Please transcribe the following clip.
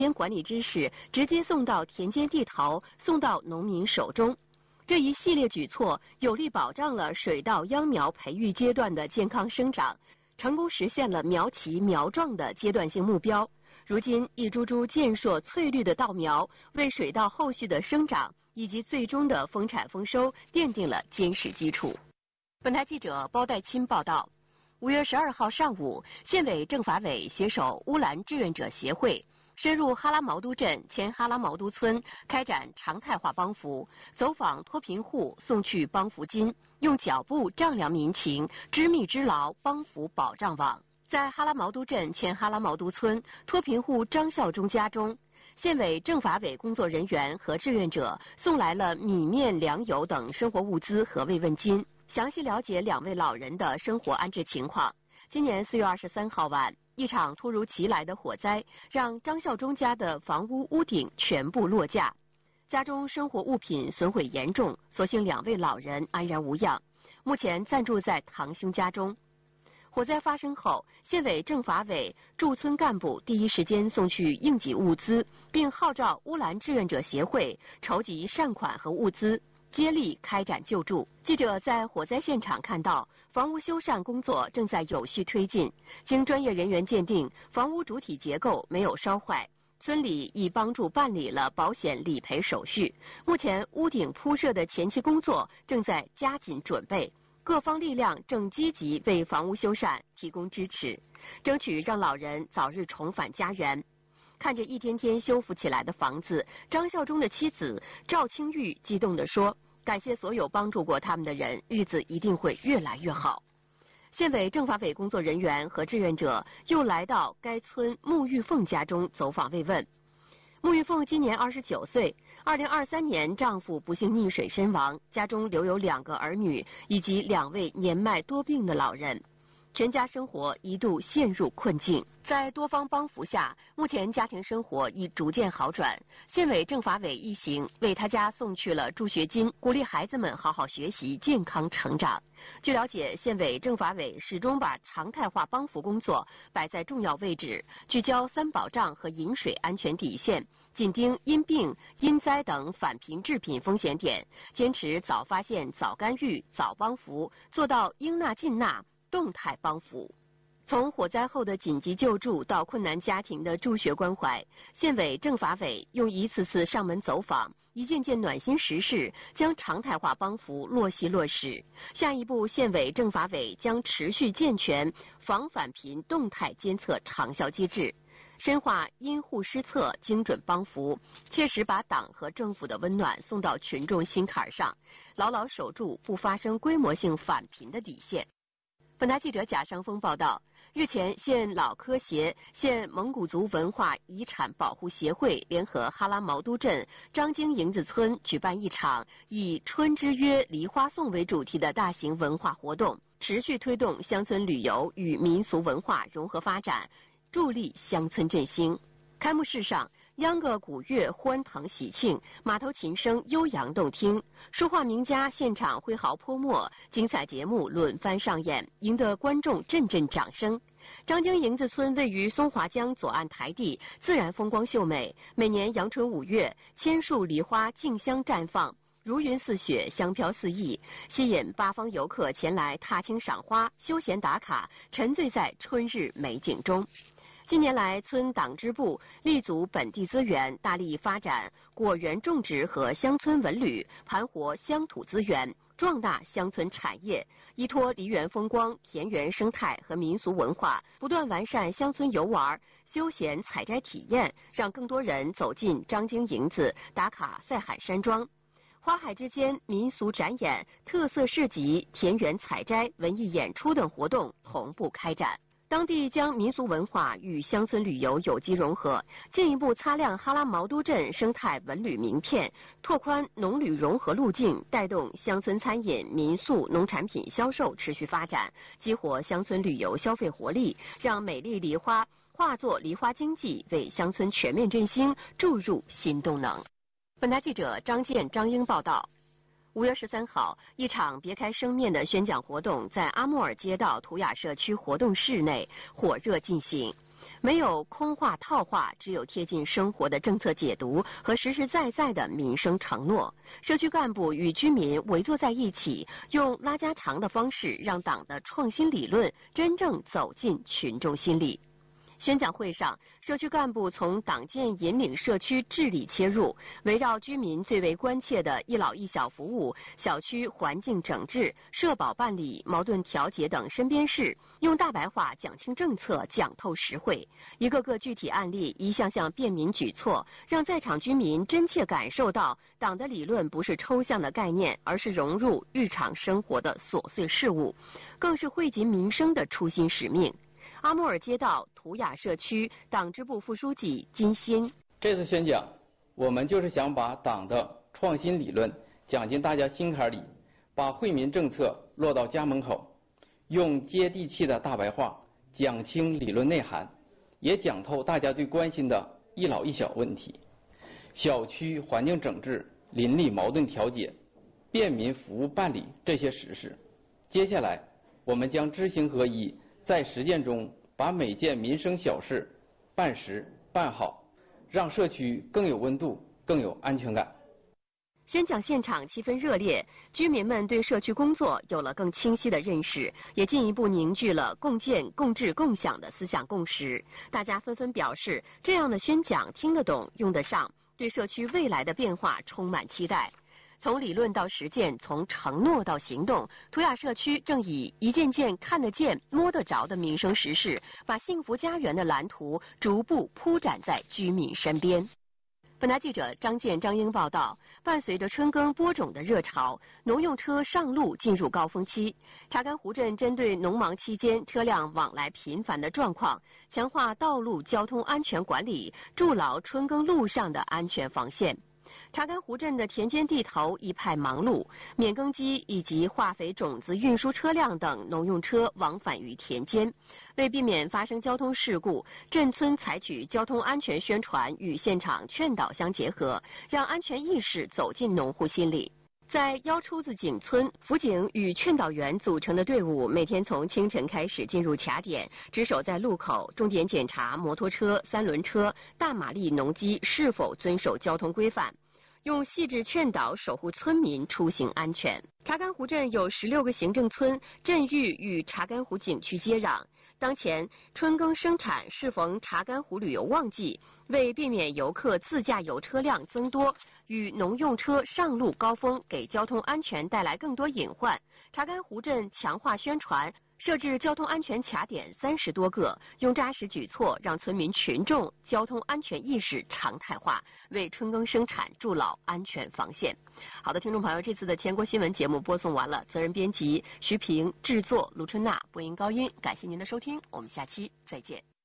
田管理知识直接送到田间地头，送到农民手中。这一系列举措有力保障了水稻秧苗培育阶段的健康生长，成功实现了苗齐苗壮的阶段性目标。如今，一株株健硕翠绿的稻苗为水稻后续的生长以及最终的丰产丰收奠定了坚实基础。本台记者包代钦报道，5月12号上午，县委政法委携手乌兰志愿者协会，深入哈拉毛都镇前哈拉毛都村，开展常态化帮扶，走访脱贫户，送去帮扶金，用脚步丈量民情，织密织牢帮扶保障网。在哈拉毛都镇前哈拉毛都村脱贫户张孝忠家中，县委政法委工作人员和志愿者送来了米面、粮油等生活物资和慰问金，详细了解2位老人的生活安置情况。今年4月23号晚，一场突如其来的火灾让张孝忠家的房屋屋顶全部落架，家中生活物品损毁严重，所幸2位老人安然无恙，目前暂住在堂兄家中。火灾发生后，县委政法委驻村干部第一时间送去应急物资，并号召乌兰志愿者协会筹集善款和物资，接力开展救助。记者在火灾现场看到，房屋修缮工作正在有序推进。经专业人员鉴定，房屋主体结构没有烧坏。村里已帮助办理了保险理赔手续。目前，屋顶铺设的前期工作正在加紧准备。各方力量正积极为房屋修缮提供支持，争取让老人早日重返家园。看着一天天修复起来的房子，张孝忠的妻子赵清玉激动地说：“感谢所有帮助过他们的人，日子一定会越来越好。”县委政法委工作人员和志愿者又来到该村穆玉凤家中走访慰问。穆玉凤今年29岁，2023年丈夫不幸溺水身亡，家中留有2个儿女以及2位年迈多病的老人，全家生活一度陷入困境。在多方帮扶下，目前家庭生活已逐渐好转。县委政法委一行为他家送去了助学金，鼓励孩子们好好学习，健康成长。据了解，县委政法委始终把常态化帮扶工作摆在重要位置，聚焦3保障和饮水安全底线，紧盯因病、因灾等返贫致贫风险点，坚持早发现、早干预、早帮扶，做到应纳尽纳，动态帮扶。从火灾后的紧急救助到困难家庭的助学关怀，县委政法委用一次次上门走访、一件件暖心实事，将常态化帮扶落细落实。下一步，县委政法委将持续健全防返贫动态监测长效机制，深化因护施策、精准帮扶，切实把党和政府的温暖送到群众心坎上，牢牢守住不发生规模性返贫的底线。本台记者贾尚峰报道，日前，县老科协、县蒙古族文化遗产保护协会联合哈拉毛都镇张京营子村举办一场以“春之约，梨花颂”为主题的大型文化活动，持续推动乡村旅游与民俗文化融合发展，助力乡村振兴。开幕式上，秧歌鼓乐欢腾喜庆，马头琴声悠扬动听，书画名家现场挥毫泼墨，精彩节目轮番上演，赢得观众阵阵掌声。张京营子村位于松华江左岸台地，自然风光秀美，每年阳春5月，千树梨花竞相绽放，如云似雪，香飘四溢，吸引8方游客前来踏青赏花、休闲打卡，沉醉在春日美景中。近年来，村党支部立足本地资源，大力发展果园种植和乡村文旅，盘活乡土资源，壮大乡村产业，依托梨园风光、田园生态和民俗文化，不断完善乡村游玩、休闲采摘体验，让更多人走进张京营子，打卡塞海山庄。花海之间，民俗展演、特色市集、田园采摘、文艺演出等活动同步开展。当地将民俗文化与乡村旅游有机融合，进一步擦亮哈拉毛都镇生态文旅名片，拓宽农旅融合路径，带动乡村餐饮、民宿、农产品销售持续发展，激活乡村旅游消费活力，让美丽梨花化作梨花经济，为乡村全面振兴注入新动能。本台记者张健、张英报道。5月13号，一场别开生面的宣讲活动在阿莫尔街道图雅社区活动室内火热进行。 没有空话套话，只有贴近生活的政策解读和实实在在的民生承诺。社区干部与居民围坐在一起，用拉家常的方式，让党的创新理论真正走进群众心里。宣讲会上，社区干部从党建引领社区治理切入，围绕居民最为关切的一老一小服务、小区环境整治、社保办理、矛盾调解等身边事，用大白话讲清政策，讲透实惠。一个个具体案例，一项项便民举措，让在场居民真切感受到党的理论不是抽象的概念，而是融入日常生活的琐碎事物，更是惠及民生的初心使命。阿穆尔街道图雅社区党支部副书记金鑫： 这次宣讲，我们就是想把党的创新理论讲进大家心坎里，把惠民政策落到家门口，用接地气的大白话讲清理论内涵，也讲透大家最关心的一老一小问题，小区环境整治、邻里矛盾调解、便民服务办理这些实事。接下来，我们将知行合一，在实践中把每件民生小事办实办好，让社区更有温度，更有安全感。 宣讲现场气氛热烈，居民们对社区工作有了更清晰的认识，也进一步凝聚了共建、共治、共享的思想共识。大家纷纷表示，这样的宣讲听得懂、用得上，对社区未来的变化充满期待。从理论到实践，从承诺到行动，图雅社区正以一件件看得见、摸得着的民生实事，把幸福家园的蓝图逐步铺展在居民身边。本台记者张健、张英报道，伴随着春耕播种的热潮，农用车上路进入高峰期。查干湖镇针对农忙期间车辆往来频繁的状况，强化道路交通安全管理，筑牢春耕路上的安全防线。查干湖镇的田间地头一派忙碌，免耕机以及化肥种子运输车辆等农用车往返于田间。为避免发生交通事故，镇村采取交通安全宣传与现场劝导相结合，让安全意识走进农户心里。在腰出子井村，辅警与劝导员组成的队伍，每天从清晨开始进入卡点，值守在路口，重点检查摩托车、三轮车、大马力农机是否遵守交通规范，用细致劝导守护村民出行安全。查干湖镇有16个行政村，镇域与查干湖景区接壤。当前春耕生产适逢查干湖旅游旺季，为避免游客自驾游车辆增多与农用车上路高峰给交通安全带来更多隐患，查干湖镇强化宣传，设置交通安全卡点30多个，用扎实举措让村民群众交通安全意识常态化，为春耕生产筑牢安全防线。好的，听众朋友，这次的全国新闻节目播送完了，责任编辑徐平，制作卢春娜，播音高音，感谢您的收听，我们下期再见。